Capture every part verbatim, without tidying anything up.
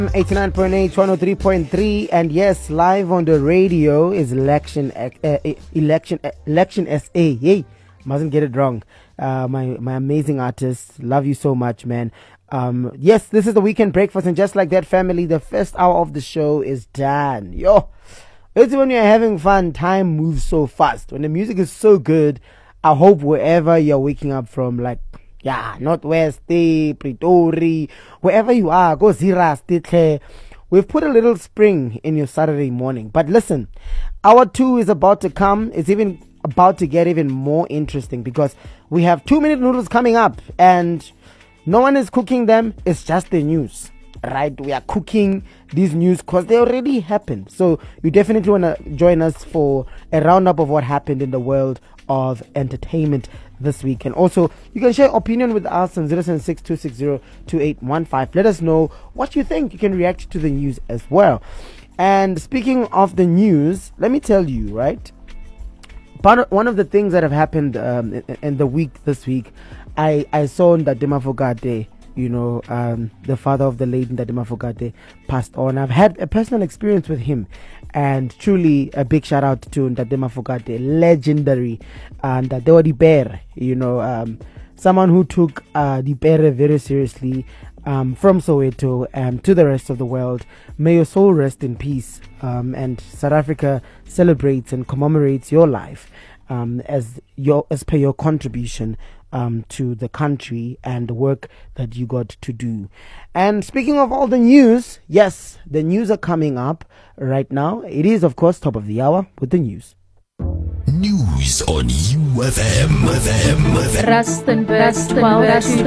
eighty-nine point eight, one oh three point three, and yes, live on the radio is election, uh, election, uh, election S A. Hey, mustn't get it wrong. Uh, my my amazing artists, love you so much, man. Um, yes, this is the weekend breakfast, and just like that, family, the first hour of the show is done. Yo, it's when you're having fun, time moves so fast. When the music is so good, I hope wherever you're waking up from, like, yeah, Northwest, Pretoria, wherever you are, go Zira, Stitle. We've put a little spring in your Saturday morning. But listen, hour two is about to come. It's even about to get even more interesting because we have two minute noodles coming up and no one is cooking them. It's just the news, right? We are cooking these news because they already happened. So you definitely want to join us for a roundup of what happened in the world of entertainment this week. And also, you can share opinion with us on zero seven six, two six zero, two eight one five. Let us know what you think. You can react to the news as well. And speaking of the news, let me tell you, right? Part of, one of the things that have happened um, in, in the week this week, I, I saw Ndade Mafokate, you know, um, the father of the late Ndade Mafokate passed on. I've had a personal experience with him, and truly a big shout out to Ndade Mafokate, legendary, and uh, Ndade Dipere, you know, um, someone who took uh, Dipere very seriously, um, from Soweto and to the rest of the world. May your soul rest in peace, um, and South Africa celebrates and commemorates your life um, as your as per your contribution Um, to the country and the work that you got to do. And speaking of all the news, yes, the news are coming up right now. It is, of course, top of the hour with the news. News on U F M. Rustenburg twelve to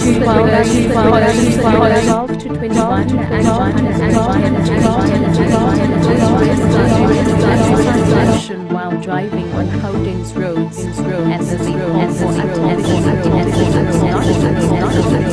twenty-one and while driving on Gauteng's roads and the